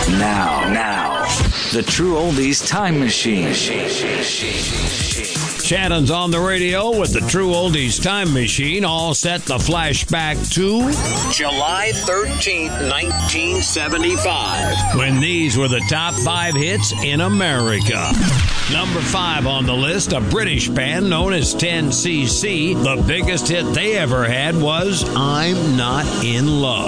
Now, the True Oldies Time Machine. Shannon's on the radio with the True Oldies Time Machine, all set the flashback to July 13th, 1975. when these were the top 5 hits in America. Number 5 on the list, a British band known as 10cc. The biggest hit they ever had was I'm Not in Love.